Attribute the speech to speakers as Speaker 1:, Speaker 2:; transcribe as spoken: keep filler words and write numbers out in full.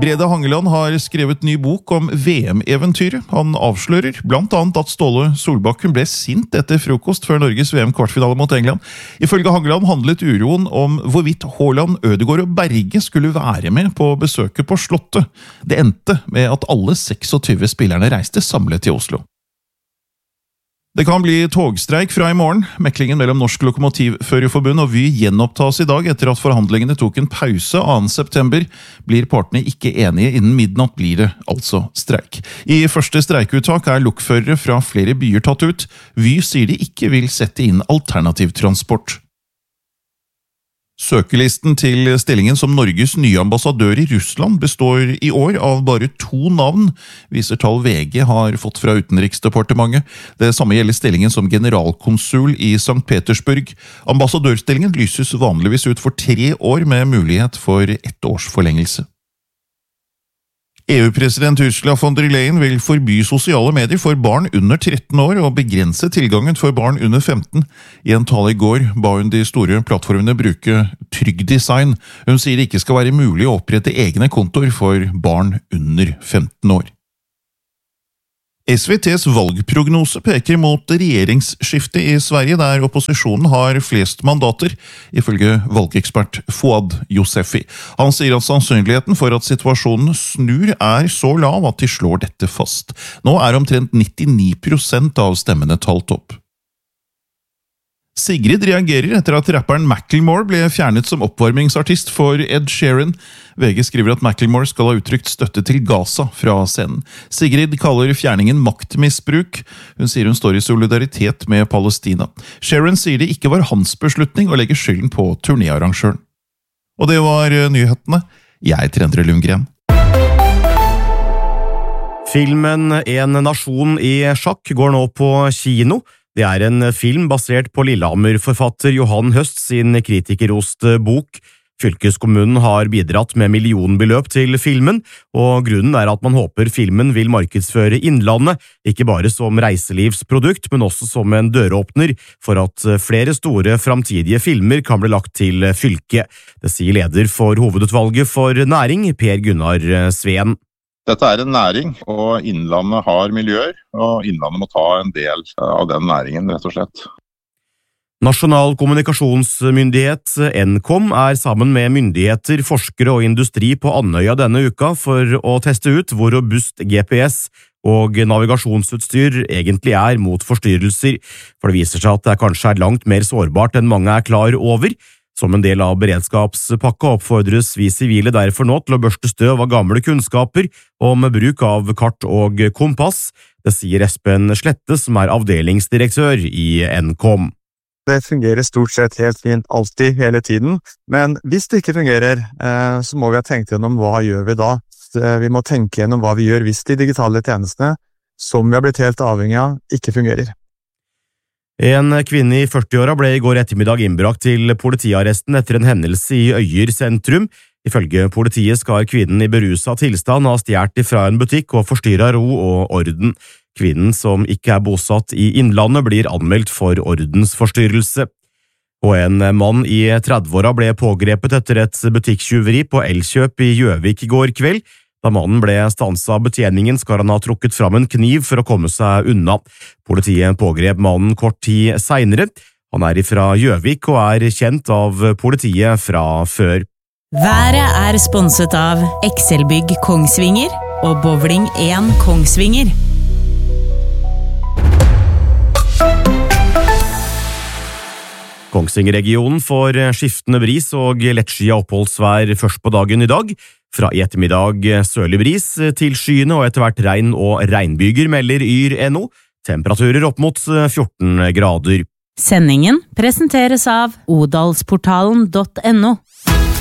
Speaker 1: Brede Hangeland har skrevet ny bok om V M-eventyret. Han avslører blant annet at Ståle Solbakken ble sint etter frokost før Norges V M-kvartfinale mot England. Ifølge Hangeland handlet uroen om hvorvidt Haaland, Ødegaard og Berge skulle være med på besøket på Slottet. Det endte med at alle seksogtyve spillerne reiste samlet til Oslo. Det kan bli togstreik fra i morgen. Meklingen mellom Norsk Lokomotivførerforbund og Vy gjenopptas i dag etter at forhandlingene tok en pause annen september. Blir partene ikke enige innen midnatt, blir det altså streik. I første streikuttak er lokførere fra flere byer tatt ut. Vy sier de ikke vil sette inn alternativ transport. Søkelisten til stillingen som Norges nye ambassadør i Russland består i år av bare to navn, viser tall V G har fått fra Utenriksdepartementet. Det samme gjelder stillingen som generalkonsul i Sankt Petersburg. Ambassadørstillingen lyses vanligvis ut for tre år med mulighet for ett års forlengelse. E U-president Ursula von der Leyen vil forby sosiale medier for barn under tretten år og begrense tilgangen for barn under femten. I en tale i går ba hun de store plattformene bruke trygg design. Hun sier det ikke skal være mulig å opprette egne kontoer for barn under femten år. S V T's valgprognose peker mot regjeringsskifte i Sverige, der opposisjonen har flest mandater, ifølge valgekspert Fouad Josefi. Han sier at sannsynligheten for at situasjonen snur er så lav at de slår dette fast. Nå er omtrent nittini prosent av stemmene talt opp. Sigrid reagerer etter at rapperen Macklemore ble fjernet som oppvarmingsartist for Ed Sheeran. V G skriver at Macklemore skal ha uttrykt støtte til Gaza fra scenen. Sigrid kaller fjerningen maktmisbruk. Hun sier hun står i solidaritet med Palestina. Sheeran sier det ikke var hans beslutning å legge skylden på turnéarrangøren. Og det var nyhetene. Jeg er Endre Lundgren.
Speaker 2: Filmen En nasjon i sjakk går nå på kino. Det er en film basert på Lillehammer-forfatter Johan Høst sin kritikerroste bok. Fylkeskommunen har bidratt med millionbeløp til filmen, og grunnen er at man håper filmen vil markedsføre Innlandet, ikke bare som reiselivsprodukt, men også som en døråpner for at flere store framtidige filmer kan bli lagt til fylket. Det sier leder for hovedutvalget for næring, Per Gunnar Sveen.
Speaker 3: Dette er en næring, og Innlandet har miljøer, og Innlandet må ta en del av den næringen, rett og slett.
Speaker 2: Nasjonal kommunikasjonsmyndighet Nkom er sammen med myndigheter, forskere og industri på Andøya denne uka for å teste ut hvor robust G P S og navigasjonsutstyr egentlig er mot forstyrrelser, for det viser seg at det kanskje er langt mer sårbart enn mange er klar over. Som en del av beredskapspakka oppfordres vi sivile derfor nå til å børste støv av gamle kunnskaper om bruk av kart og kompass. Det sier Espen Slette, som er avdelingsdirektør i Nkom.
Speaker 4: Det fungerer stort sett helt fint, alltid, hele tiden. Men hvis det ikke fungerer, så må vi ha tenkt gjennom hva gjør vi da. Vi må tenke gjennom hva vi gjør hvis de digitale tjenestene, som vi har blitt helt avhengig av, ikke fungerer.
Speaker 2: En kvinne i førtiåra ble i går ettermiddag innbrakt til politiarresten etter en hendelse i Øyer sentrum. Ifølge politiet skal kvinnen i berusa tilstand ha stjålet fra en butikk og forstyrret ro og orden. Kvinnen, som ikke er bosatt i Innlandet, blir anmeldt for ordensforstyrrelse. Og en mann i trettiåra ble pågrepet etter et butikktyveri på Elkjøp i Gjøvik i går kveld. Da mannen ble stanset av betjeningen, skal han ha trukket fram en kniv for å komme seg unna. Politiet pågrep mannen kort tid senere. Han er fra Gjøvik og er kjent av politiet fra før.
Speaker 5: Været er sponset av Excelbygg Kongsvinger og Bowling én Kongsvinger.
Speaker 2: Kongsvinger-regionen får skiftende bris og lettskyet oppholdsvær først på dagen i dag. Fra i ettermiddag sørlig bris til skyene og etter hvert regn og regnbyger, melder Yr punktum no. Temperaturer opp mot fjorten grader.
Speaker 5: Sendingen presenteres av odalsportalen punktum no.